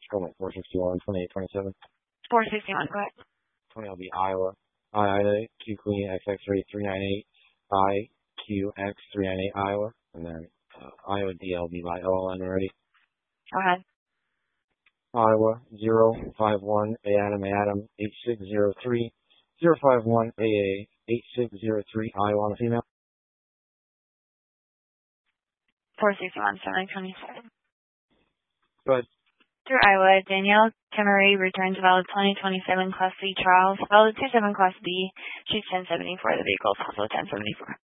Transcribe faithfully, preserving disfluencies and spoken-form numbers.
Call it four sixty-one, twenty-eight twenty-seven. four sixty-one, go ahead. twenty will be Iowa. I, Ida, Q Queen, X X ray three nine eight, I, Q X three nine eight, Iowa. And then uh, Iowa D L B by O L N already. Go ahead. Iowa, zero five one, A Adam, A Adam, eight six zero three, zero five one, A A, eight six zero three, Iowa on a female. four sixty-one, seven twenty-seven. Good. Through Iowa, Danielle Kemery returns valid twenty twenty-seven Class C Charles, valid two seven Class B, she's ten seventy-four, the vehicle is also ten seventy-four.